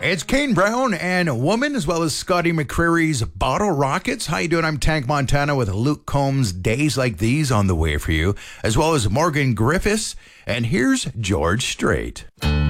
It's Kane Brown and Woman, as well as Scotty McCreery's Bottle Rockets. How you doing? I'm Tank Montana with Luke Combs' Days Like These on the way for you, as well as Morgan Griffiths. And here's George Strait.